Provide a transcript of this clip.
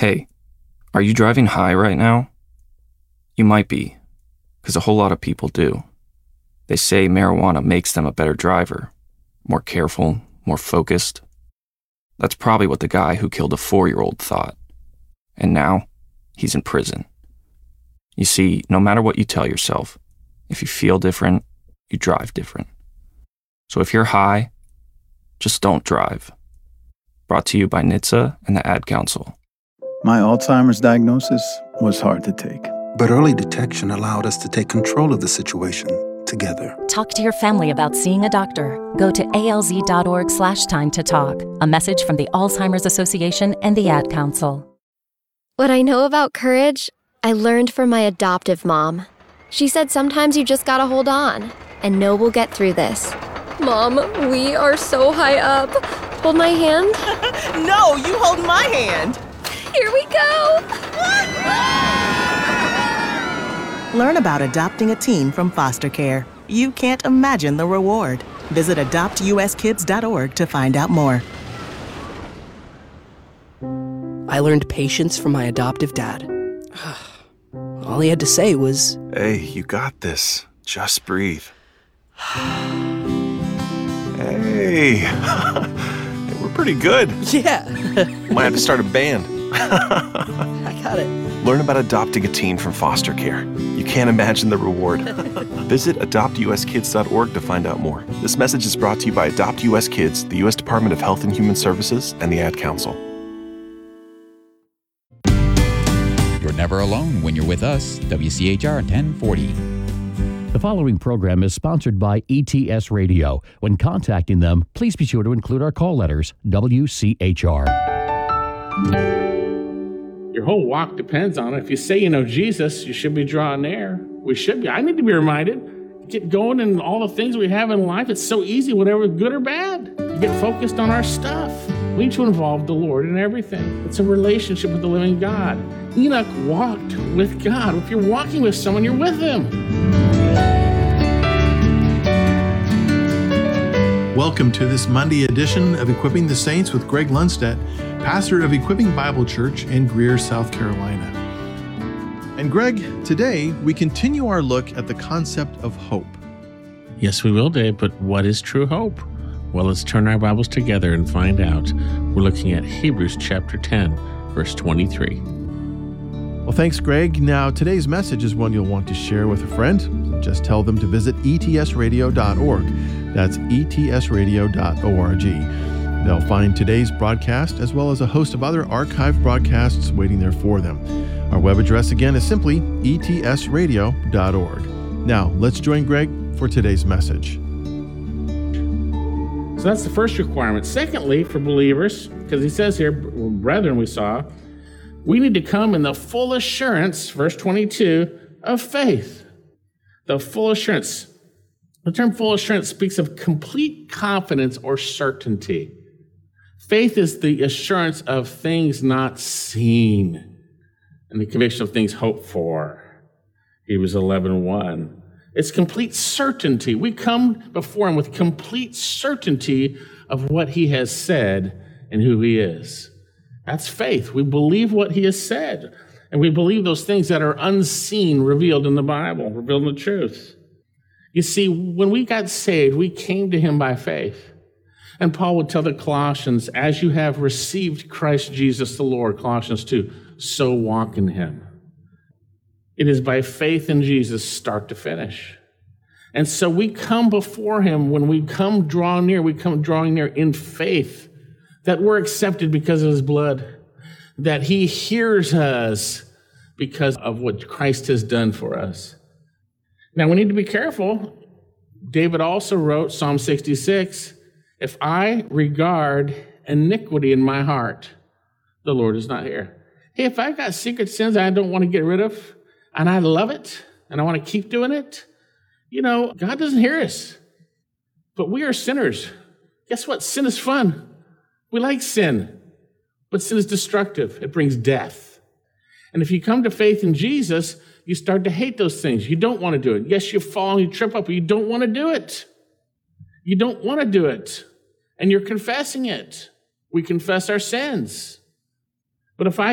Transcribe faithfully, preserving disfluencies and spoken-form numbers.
Hey, are you driving high right now? You might be, because a whole lot of people do. They say marijuana makes them a better driver, more careful, more focused. That's probably what the guy who killed a four-year-old thought. And now, he's in prison. You see, no matter what you tell yourself, if you feel different, you drive different. So if you're high, just don't drive. Brought to you by N H T S A and the Ad Council. My Alzheimer's diagnosis was hard to take. But early detection allowed us to take control of the situation together. Talk to your family about seeing a doctor. Go to alz.org slash time to talk. A message from the Alzheimer's Association and the Ad Council. What I know about courage, I learned from my adoptive mom. She said sometimes you just gotta hold on and know we'll get through this. Mom, we are so high up. Hold my hand. No, you hold my hand. Here we go! Learn about adopting a teen from foster care. You can't imagine the reward. Visit adopt u s kids dot org to find out more. I learned patience from my adoptive dad. All he had to say was, "Hey, you got this. Just breathe." Hey, we're pretty good. Yeah. Might have to start a band. I got it. Learn about adopting a teen from foster care. You can't imagine the reward. Visit adopt u s kids dot org to find out more. This message is brought to you by Adopt U S Kids, the U S Department of Health and Human Services, and the Ad Council. You're never alone when you're with us, W C H R ten forty. The following program is sponsored by E T S Radio. When contacting them, please be sure to include our call letters, W C H R. Your whole walk depends on it. If you say you know Jesus, you should be drawing near. We should be. I need to be reminded. Get going in all the things we have in life. It's so easy, whatever, good or bad. You get focused on our stuff. We need to involve the Lord in everything. It's a relationship with the living God. Enoch walked with God. If you're walking with someone, you're with him. Welcome to this Monday edition of Equipping the Saints with Greg Lundstedt, pastor of Equipping Bible Church in Greer, South Carolina. And Greg, today we continue our look at the concept of hope. Yes, we will, Dave, but what is true hope? Well, let's turn our Bibles together and find out. We're looking at Hebrews chapter ten, verse twenty-three. Well, thanks, Greg. Now, today's message is one you'll want to share with a friend. Just tell them to visit E T S radio dot org. That's E T S radio dot org. They'll find today's broadcast as well as a host of other archived broadcasts waiting there for them. Our web address again is simply E T S radio dot org. Now, let's join Greg for today's message. So that's the first requirement. Secondly, for believers, because he says here, brethren, we saw, we need to come in the full assurance, verse twenty-two, of faith. The full assurance. The term full assurance speaks of complete confidence or certainty. Faith is the assurance of things not seen and the conviction of things hoped for. Hebrews eleven one. It's complete certainty. We come before him with complete certainty of what he has said and who he is. That's faith. We believe what he has said. And we believe those things that are unseen revealed in the Bible, revealed in the truth. You see, when we got saved, we came to him by faith. And Paul would tell the Colossians, as you have received Christ Jesus the Lord, Colossians two, so walk in him. It is by faith in Jesus, start to finish. And so we come before him. When we come draw near, we come drawing near in faith that we're accepted because of his blood, that he hears us because of what Christ has done for us. Now, we need to be careful. David also wrote, Psalm sixty-six, if I regard iniquity in my heart, the Lord is not here. Hey, if I've got secret sins I don't want to get rid of, and I love it, and I want to keep doing it, you know, God doesn't hear us. But we are sinners. Guess what? Sin is fun. We like sin. But sin is destructive. It brings death. And if you come to faith in Jesus, you start to hate those things. You don't want to do it. Yes, you fall and you trip up, but you don't want to do it. You don't want to do it. And you're confessing it. We confess our sins. But if I